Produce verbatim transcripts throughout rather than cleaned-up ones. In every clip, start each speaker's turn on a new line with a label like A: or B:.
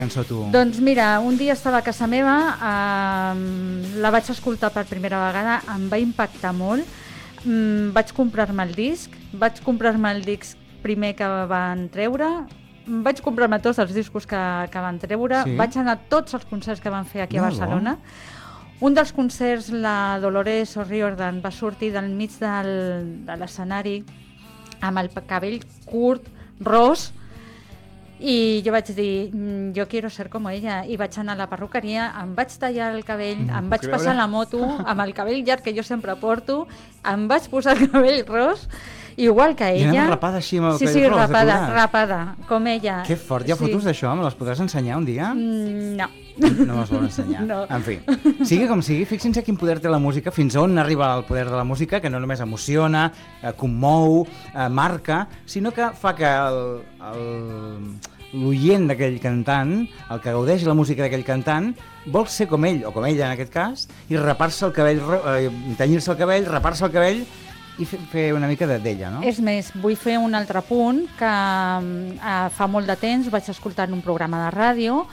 A: cançó tu?
B: Doncs mira, un dia estava a casa meva, eh, la vaig escoltar per primera vegada, em va impactar molt, mm, vaig comprar-me el disc, vaig comprar-me el disc primer que van treure, vaig comprar-me tots els discos que, que van treure, sí. Vaig anar a tots els concerts que van fer aquí a Barcelona. Bo. Un dels concerts, la Dolores O'Riordan va sortir del mig del, de l'escenari amb el cabell curt, ros, i jo vaig dir, jo quiero ser com ella, i vaig anar a la perruqueria, em vaig tallar el cabell, mm, em vaig passar la moto amb el cabell llarg que jo sempre porto, em vaig posar el cabell ros, igual que ella.
A: I anava rapada així amb el
B: sí,
A: cabell
B: sí,
A: ros,
B: rapada, rapada, com ella.
A: Que fort, hi ha fotos sí. d'això? Me les podràs ensenyar un dia?
B: Mm, no.
A: No me'ls vol ensenyar.
B: No.
A: En fi, sigui com sigui, fixin-se quin poder té la música, fins on arriba el poder de la música, que no només emociona, eh, commou, eh, marca, sinó que fa que el, el, l'oient d'aquell cantant, el que gaudeix la música d'aquell cantant, vol ser com ell, o com ella en aquest cas, i rapar-se el cabell, eh, tenyir-se el cabell, rapar-se el cabell, i fer una mica d'ella, no?
B: És més, vull fer un altre punt, que eh, fa molt de temps vaig escoltar en un programa de ràdio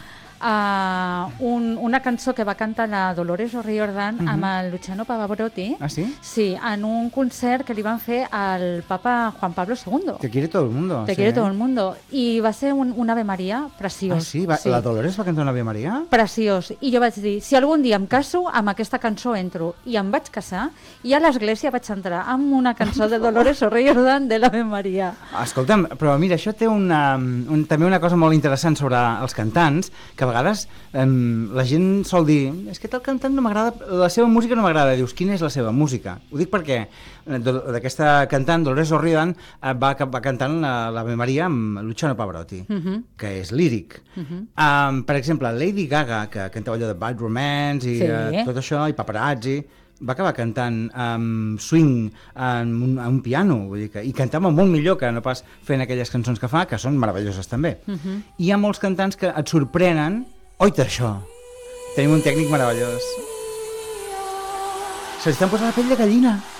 B: Uh, un, una cançó que va cantar la Dolores O'Riordan uh-huh. amb el Luciano Pavarotti.
A: ¿Ah, sí?
B: Sí, en un concert que li van fer al Papa Juan Pablo segundo.
A: Te quiere todo el mundo.
B: Te sí. quiere todo el mundo. I va ser un, un Ave Maria preciós.
A: Ah, sí? Va, sí? La Dolores va cantar un Ave Maria?
B: Preciós. I jo vaig dir, si algun dia em caso, amb aquesta cançó entro. I em vaig casar, i a l'església vaig entrar amb una cançó de Dolores O'Riordan de l'Ave Maria.
A: Escolta'm, però mira, això té una, un, també una cosa molt interessant sobre els cantants, que a vegades eh, la gent sol dir, és que tal cantant no m'agrada, la seva música no m'agrada. Dius, quina és la seva música? Ho dic perquè d'aquesta cantant, Dolores O'Riordan, va, va cantant l'Ave Maria amb Luciano Pavarotti, uh-huh. que és líric. Uh-huh. Um, per exemple, Lady Gaga, que cantava allò de Bad Romance i sí. uh, tot això, i Paparazzi, va acabar cantant um, swing en un, en un piano, vull dir que, i cantava molt millor que no pas fent aquelles cançons que fa, que són meravelloses també. Uh-huh. I hi ha molts cantants que et sorprenen. Oita això, tenim un tècnic meravellós. Se li estan posant la pell de gallina.